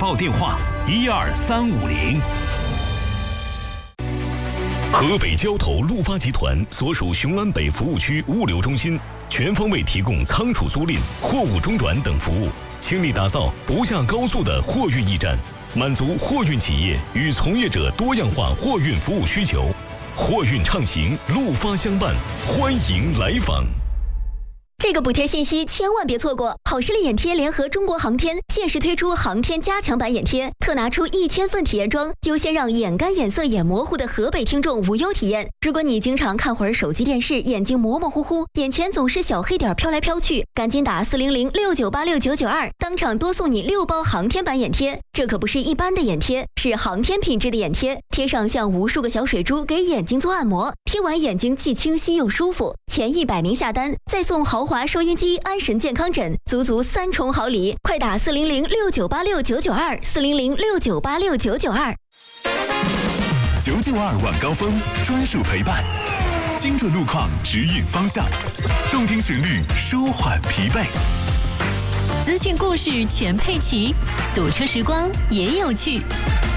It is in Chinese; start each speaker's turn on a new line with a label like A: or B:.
A: 报电话12350。
B: 河北交投陆发集团所属雄安北服务区物流中心，全方位提供仓储租赁、货物中转等服务，倾力打造不下高速的货运驿站，满足货运企业与从业者多样化货运服务需求。货运畅行，陆发相伴，欢迎来访。
C: 这个补贴信息千万别错过！好视力眼贴联合中国航天限时推出航天加强版眼贴，特拿出1000份体验装，优先让眼干、眼涩、眼模糊的河北听众无忧体验。如果你经常看会儿手机电视，眼睛模模糊糊，眼前总是小黑点飘来飘去，赶紧打40069869992，当场多送你6包航天版眼贴。这可不是一般的眼贴，是航天品质的眼贴，贴上像无数个小水珠给眼睛做按摩，贴完眼睛既清晰又舒服。前100名下单再送豪华收音机、安神健康枕，足3重好礼！快打40069869929，40069869992。
D: 992晚高峰专属陪伴，精准路况指引方向，动听旋律舒缓疲惫，
E: 资讯故事全配齐，堵车时光也有趣。